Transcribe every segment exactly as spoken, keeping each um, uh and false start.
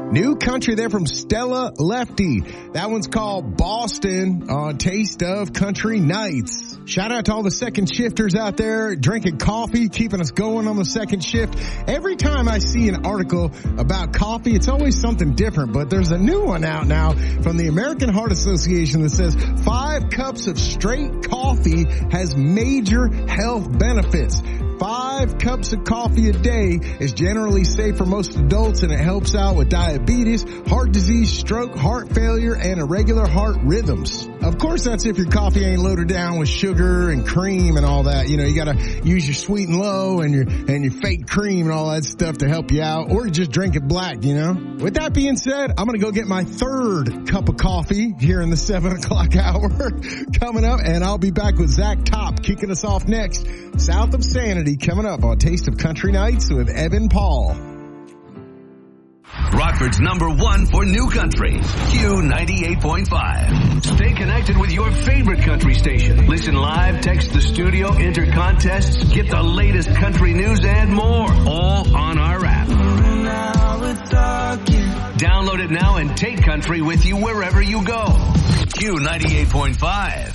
New country there from Stella Lefty. That one's called Boston on Taste of Country Nights. Shout out to all the second shifters out there drinking coffee, keeping us going on the second shift. Every time I see an article about coffee, it's always something different, but there's a new one out now from the American Heart Association that says five cups of straight coffee has major health benefits. Five cups of coffee a day is generally safe for most adults, and it helps out with diabetes, heart disease, stroke, heart failure, and irregular heart rhythms. Of course, that's if your coffee ain't loaded down with sugar and cream and all that. You know, you gotta use your sweet and low and your, and your fake cream and all that stuff to help you out, or just drink it black, you know? With that being said, I'm gonna go get my third cup of coffee here in the seven o'clock hour coming up, and I'll be back with Zach Top kicking us off next. South of Sanity coming up on Taste of Country Nights with Evan Paul. Rockford's number one for new country, Q ninety-eight point five. Stay connected with your favorite country station. Listen live, text the studio, enter contests, get the latest country news and more, all on our app. Download it now and take country with you wherever you go. Q ninety-eight point five.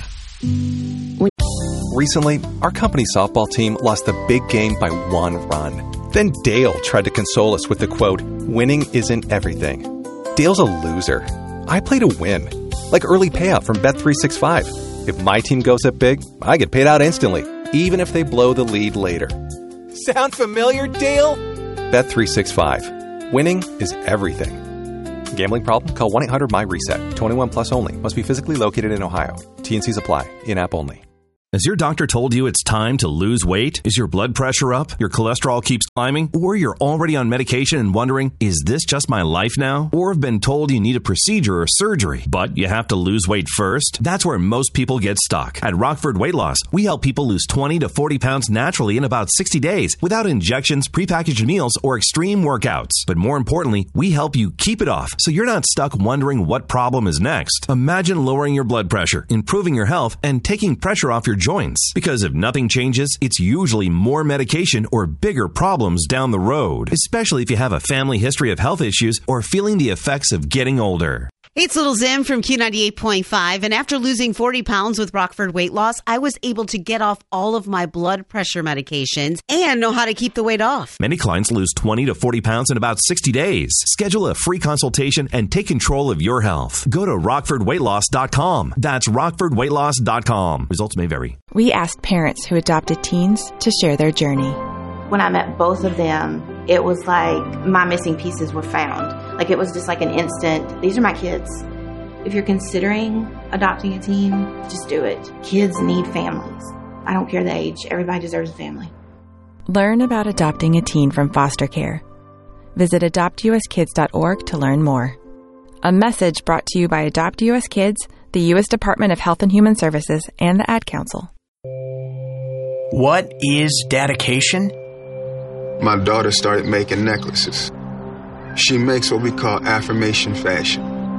Recently, our company softball team lost the big game by one run. Then Dale tried to console us with the quote, "Winning isn't everything." Dale's a loser. I play to win. Like early payout from Bet three sixty-five. If my team goes up big, I get paid out instantly, even if they blow the lead later. Sound familiar, Dale? Bet three sixty-five. Winning is everything. Gambling problem? Call one eight hundred M Y reset. twenty-one plus only. Must be physically located in Ohio. T N Cs apply. In-app only. Has your doctor told you it's time to lose weight? Is your blood pressure up? Your cholesterol keeps climbing? Or you're already on medication and wondering, is this just my life now? Or have been told you need a procedure or surgery, but you have to lose weight first? That's where most people get stuck. At Rockford Weight Loss, we help people lose twenty to forty pounds naturally in about sixty days without injections, prepackaged meals, or extreme workouts. But more importantly, we help you keep it off so you're not stuck wondering what problem is next. Imagine lowering your blood pressure, improving your health, and taking pressure off your joints. Because if nothing changes, it's usually more medication or bigger problems down the road, especially if you have a family history of health issues or feeling the effects of getting older. Hey, it's Little Zim from Q ninety-eight point five, and after losing forty pounds with Rockford Weight Loss, I was able to get off all of my blood pressure medications and know how to keep the weight off. Many clients lose twenty to forty pounds in about sixty days. Schedule a free consultation and take control of your health. Go to rockford weight loss dot com. That's rockford weight loss dot com. Results may vary. We asked parents who adopted teens to share their journey. When I met both of them, it was like my missing pieces were found. Like it was just like an instant, these are my kids. If you're considering adopting a teen, just do it. Kids need families. I don't care the age. Everybody deserves a family. Learn about adopting a teen from foster care. Visit adopt u s kids dot org to learn more. A message brought to you by Adopt U S Kids, the U S Department of Health and Human Services, and the Ad Council. What is dedication? My daughter started making necklaces. She makes what we call affirmation fashion.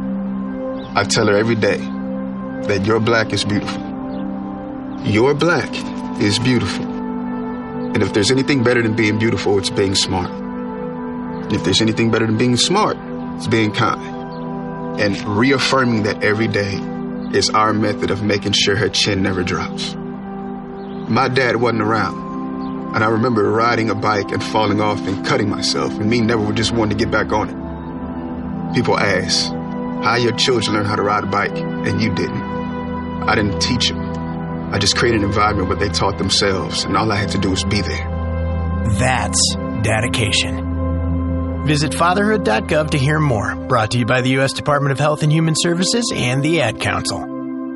I tell her every day that your black is beautiful. Your black is beautiful. And if there's anything better than being beautiful, it's being smart. If there's anything better than being smart, it's being kind. And reaffirming that every day is our method of making sure her chin never drops. My dad wasn't around. And I remember riding a bike and falling off and cutting myself, and me never just wanting to get back on it. People ask, how your children learn how to ride a bike, and you didn't? I didn't teach them. I just created an environment where they taught themselves, and all I had to do was be there. That's dedication. Visit fatherhood dot gov to hear more. Brought to you by the U S Department of Health and Human Services and the Ad Council.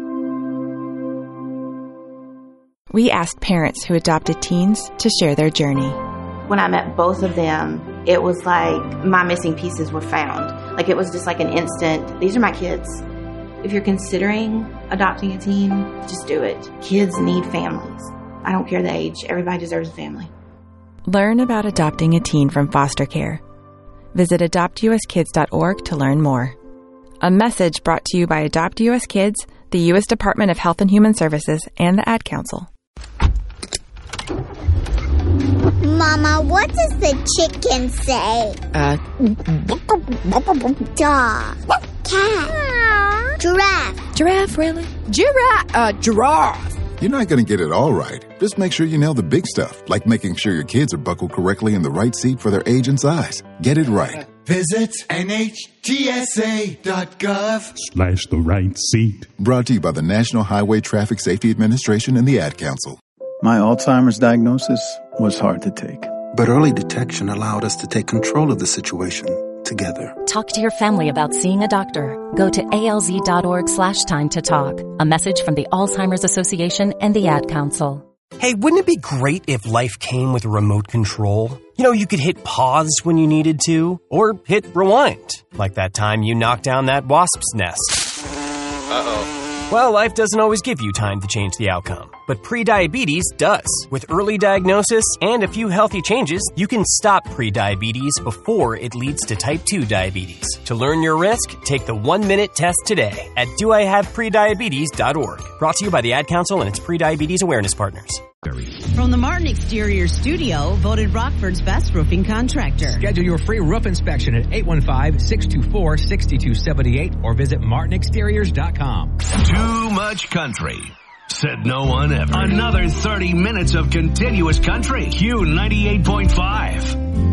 We asked parents who adopted teens to share their journey. When I met both of them, it was like my missing pieces were found. Like it was just like an instant, these are my kids. If you're considering adopting a teen, just do it. Kids need families. I don't care the age. Everybody deserves a family. Learn about adopting a teen from foster care. Visit adopt u s kids dot org to learn more. A message brought to you by Adopt U S Kids, the U S Department of Health and Human Services, and the Ad Council. Mama, what does the chicken say? Uh, Dog. Cat. Giraffe. Giraffe, really? Giraffe. Uh, giraffe. You're not going to get it all right. Just make sure you nail the big stuff, like making sure your kids are buckled correctly in the right seat for their age and size. Get it right. Visit N H T S A dot gov slash the right seat. Brought to you by the National Highway Traffic Safety Administration and the Ad Council. My Alzheimer's diagnosis was hard to take. But early detection allowed us to take control of the situation together. Talk to your family about seeing a doctor. Go to alz.org slash time to talk. A message from the Alzheimer's Association and the Ad Council. Hey, wouldn't it be great if life came with a remote control? You know, you could hit pause when you needed to, or hit rewind, like that time you knocked down that wasp's nest. Uh-oh. Well, life doesn't always give you time to change the outcome, but prediabetes does. With early diagnosis and a few healthy changes, you can stop prediabetes before it leads to type two diabetes. To learn your risk, take the one-minute test today at do I have prediabetes dot org. Brought to you by the Ad Council and its prediabetes awareness partners. From the Martin Exterior Studio, voted Rockford's best roofing contractor. Schedule your free roof inspection at eight one five, six two four, six two seven eight or visit martin exteriors dot com. Too much country. Said no one ever. Another thirty minutes of continuous country. Q ninety-eight point five.